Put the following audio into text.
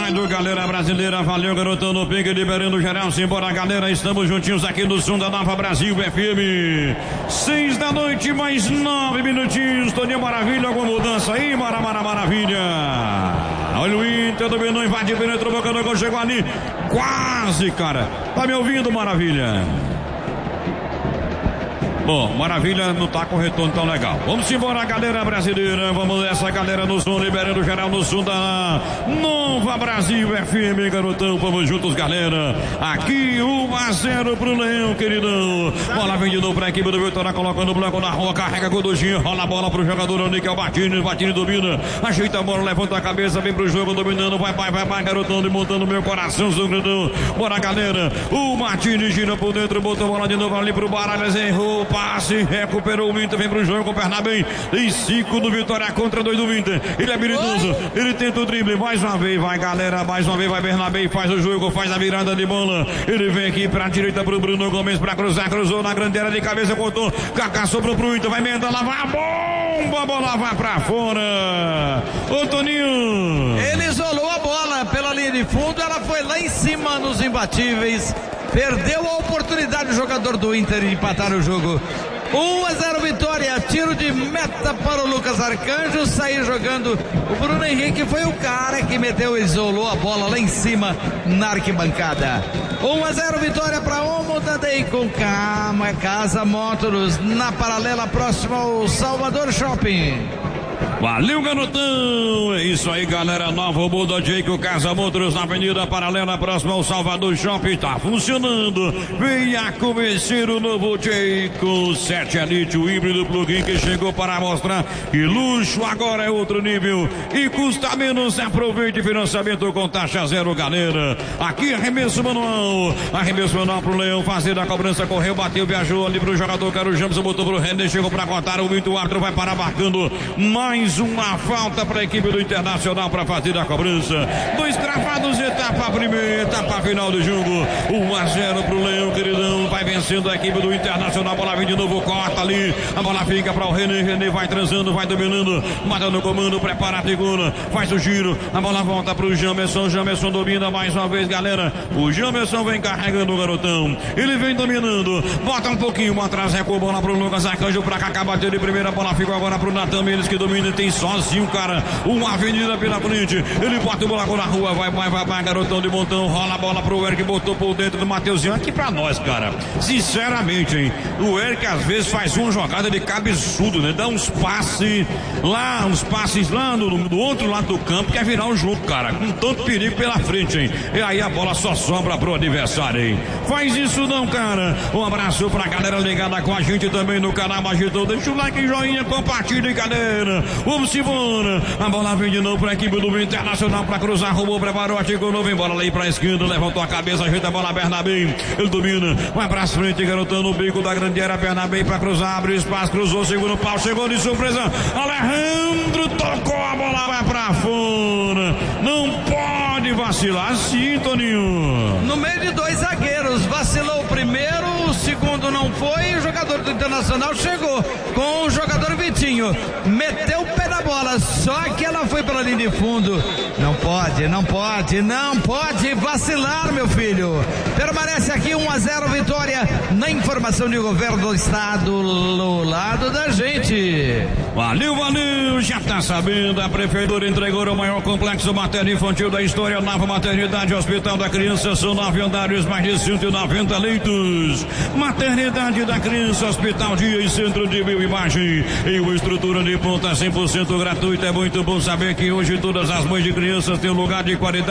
do Galera Brasileira. Valeu, garotão no pique, liberando geral. Simbora, galera. Estamos juntinhos aqui no som da Nova Brasil FM. 6 da noite, mais 9 minutinhos. Toninho Maravilha, alguma mudança aí? Maravilha. Olha o Inter, dominou, invadiu, penetrou, bocando gol, chegou ali. Quase, cara. Tá me ouvindo, Maravilha? Bom, Maravilha não tá com retorno tão legal. Vamos embora, galera brasileira. Vamos nessa, galera, no som, liberando geral no som da Nova Brasil FM, garotão. Vamos juntos, galera. Aqui 1-0 pro Leão, queridão. Bola vem de novo pra equipe do Vitória, colocando o bloco na rua, carrega com o Dojinho, rola a bola pro jogador Nickel Batini domina, ajeita a bola, levanta a cabeça, vem pro jogo, dominando, vai, garotão, montando meu coração, sangradão. Bora, galera. O Batini gira por dentro, botou a bola de novo ali pro Baralhas, errou, passe, recuperou o Inter, vem pro jogo, perna bem, tem 5 do Vitória contra 2 do Inter, ele é habilidoso, ele tenta o drible, mais uma vez, vai, galera, mais uma vez, vai Bernabé, faz o jogo, faz a virada de bola, ele vem aqui pra direita pro Bruno Gomes, pra cruzar, cruzou na grande área de cabeça, cortou, Kaká sobrou pro Inter, vai emendar, lá vai a bomba, a bola vai pra fora. Ô Toninho, ele isolou a bola pela linha de fundo, ela foi lá em cima nos imbatíveis, perdeu a oportunidade o jogador do Inter de empatar o jogo. 1-0 Vitória, tiro de meta para o Lucas Arcanjo, saiu jogando. O Bruno Henrique foi o cara que isolou a bola lá em cima na arquibancada. 1-0 Vitória para Omodadei com calma, Casa Motors na paralela próxima ao Salvador Shopping. Valeu, garotão. É isso aí, galera. Nova Buda Jake, o Casa Motors na Avenida Paralela, próximo ao Salvador Shopping. Tá funcionando. Venha conhecer o novo Jake 7 Elite, o híbrido plug-in que chegou para mostrar que luxo agora é outro nível e custa menos. Aproveite financiamento com taxa zero, galera. Aqui arremesso manual pro Leão, fazer a cobrança, correu, bateu, viajou ali pro jogador Caro Jameson, botou pro Render, chegou para cortar o muito, o árbitro vai parar marcando mais uma falta para a equipe do Internacional para fazer a cobrança. 2 cravados, etapa primeira, etapa final do jogo. 1-0 pro Leão, queridão. Vai vencendo a equipe do Internacional. A bola vem de novo, corta ali. A bola fica para o René. René vai transando, vai dominando, matando o comando, prepara a tribuna, faz o giro. A bola volta pro Jamerson. Jamerson domina mais uma vez, galera. O Jamerson vem carregando o garotão. Ele vem dominando, bota um pouquinho atrás, recua a bola pro Lucas Arcanjo. Pra cá, bateu de primeira, bola ficou agora pro Natan Mendes que domina. Tem sozinho, cara, uma avenida pela frente, ele bota o buraco na rua, vai, garotão de montão, rola a bola pro Eric, botou por dentro do Mateuzinho, aqui pra nós, cara, sinceramente, hein, o Eric às vezes faz uma jogada de cabeçudo, né, dá uns passes lá no outro lado do campo, quer virar um jogo, cara, com tanto perigo pela frente, hein, e aí a bola só sobra pro adversário, hein, faz isso não, cara. Um abraço pra galera ligada com a gente também no canal Magitão, deixa o like, joinha, compartilha, galera. Vamos embora. A bola vem de novo para a equipe do Internacional para cruzar. Roubou, preparou, atirou novo. Vem bola ali para a esquerda. Levantou a cabeça, ajeita a bola. Bernabé. Ele domina. Vai para frente, garotão no bico da grande área. Bernabé para cruzar. Abre espaço. Cruzou, segundo pau. Chegou de surpresa. Alejandro tocou a bola. Vai para fora. Não pode vacilar assim, Toninho. No meio de 2 zagueiros. Vacilou o primeiro. O segundo não foi. O jogador do Internacional chegou com o jogador Vitinho. Meteu o pé na bola, só que ela foi pela linha de fundo. Não pode vacilar, meu filho. Permanece aqui 1-0 Vitória na informação de governo do estado do lado da gente. Valeu, já tá sabendo, a prefeitura entregou o maior complexo materno infantil da história, nova maternidade Hospital da Criança, são 9 andares, mais de 190 leitos. Maternidade da Criança, Hospital Dia e Centro de Bioimagem, em uma estrutura de ponta 100% gratuita. É muito bom saber que hoje todas as mães de crianças têm um lugar de qualidade